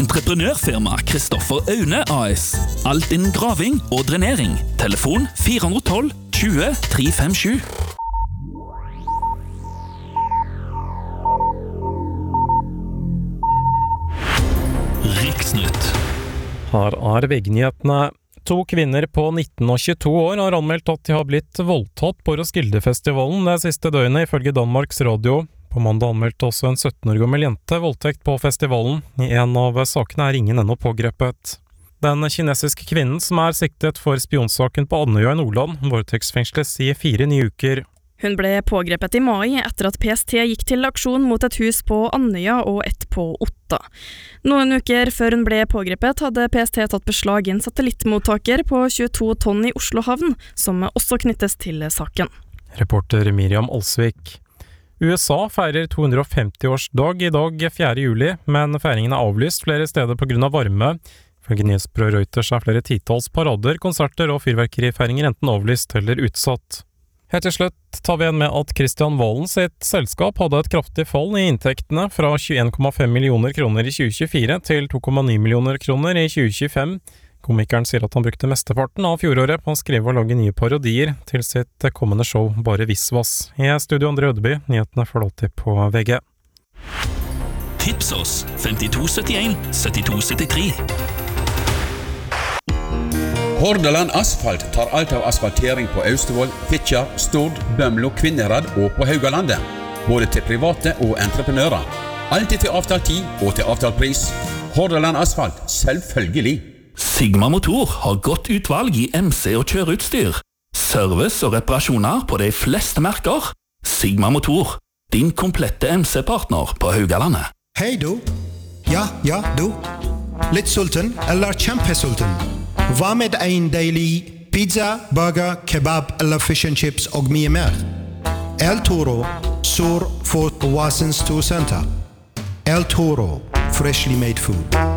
Entreprenørfirma Kristoffer Aune AS. Alt innen graving og drenering. Telefon 412 20 357. Riksnytt. Her VG-nyhetene. 2 kvinner på 19 og 22 år har anmeldt at de har blitt voldtatt på Roskilde-festivalen det siste døgnet, ifølge Danmarks Radio. På mandag anmeldte også en 17 år gammel jente voldtekt på festivalen. I en av sakene ingen ennå pågrepet. Den kinesiske kvinnen som siktet for spionsaken på Andøya i Nordland, voldtektsfengsles i 4 nye uker. Hun ble pågrepet i mai etter at PST gikk til aksjon mot et hus på Andøya og et på Otta. Noen uker før hun ble pågrepet hadde PST tatt beslag i en satellittmottaker på 22 tonn i Oslo havn, som også knyttes til saken. Reporter Miriam Alsvik. USA feirer 250-årsdag i dag 4. juli, men feiringen avlyst flere steder på grunn av varme. Ifølge nyhetsbyrået Reuters flere titalls parader, konserter og fyrverkerifeiringer enten avlyst eller utsatt. Helt til slutt tar vi igjen med at Kristian Valen sitt selskap hadde et kraftig fall i inntektene fra 21,5 millioner kroner i 2024 til 2,9 millioner kroner i 2025. Komikeren sier at han brukte mesteparten av fjoråret på å skrive og lage nye parodier til sitt kommende show Bare Visvas. I studio André Ødeby, nyhetene får alltid på VG. Tips oss 5271 7273. Hordaland Asfalt tar alt av asfaltering på Austevoll, Fitjar, Stord, Bømlo, Kvinnherad og på Haugalandet. Både til private og entreprenører. Alltid til avtalt tid og til avtalt pris. Hordaland Asfalt, selvfølgelig. Sigma Motor har godt utvalg i MC og kjøreutstyr. Service og reparasjoner på de fleste merker. Sigma Motor, din komplette MC-partner på Haugalandet. Hei du. Ja, du. Litt sulten eller kjempesulten? Hva med en deilig pizza, burger, kebab eller fish and chips og mye mer? El Toro, Sur, Fort og Wasens Tour Center. El Toro, freshly made food.